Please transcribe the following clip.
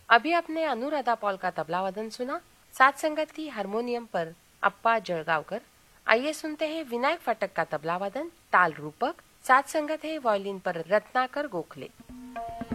अभी आपने अनुराधा पॉल का तबला वादन सुना। साथ संगत थी हारमोनियम पर अप्पा जळगावकर। आइए सुनते हैं विनायक फाटक का तबला वादन ताल रूपक। साथ संगत है वायलिन पर रत्नाकर गोखले।